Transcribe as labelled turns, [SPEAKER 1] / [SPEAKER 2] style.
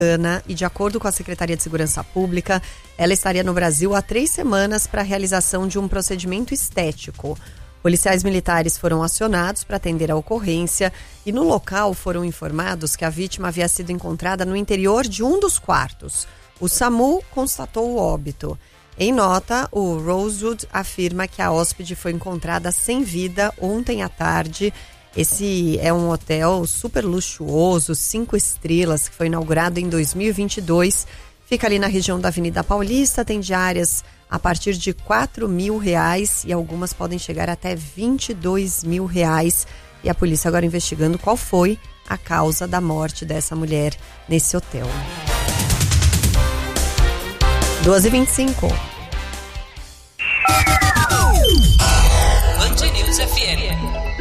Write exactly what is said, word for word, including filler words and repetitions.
[SPEAKER 1] Ana, e de acordo com a Secretaria de Segurança Pública, ela estaria no Brasil há três semanas para a realização de um procedimento estético. Policiais militares foram acionados para atender a ocorrência e no local foram informados que a vítima havia sido encontrada no interior de um dos quartos. O SAMU constatou o óbito. Em nota, o Rosewood afirma que a hóspede foi encontrada sem vida ontem à tarde. Esse é um hotel super luxuoso, cinco estrelas, que foi inaugurado em dois mil e vinte e dois. Fica ali na região da Avenida Paulista, tem diárias a partir de quatro mil reais e algumas podem chegar até vinte e dois mil reais. E a polícia agora investigando qual foi a causa da morte dessa mulher nesse hotel. doze e vinte e cinco.
[SPEAKER 2] Band News F M.